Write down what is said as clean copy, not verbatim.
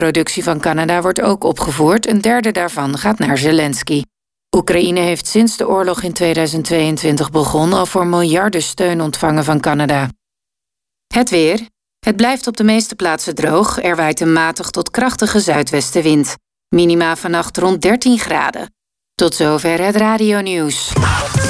Productie van Canada wordt ook opgevoerd, een derde daarvan gaat naar Zelensky. Oekraïne heeft sinds de oorlog in 2022 begon al voor miljarden steun ontvangen van Canada. Het weer. Het blijft op de meeste plaatsen droog. Er waait een matig tot krachtige zuidwestenwind. Minima vannacht rond 13 graden. Tot zover het radionieuws.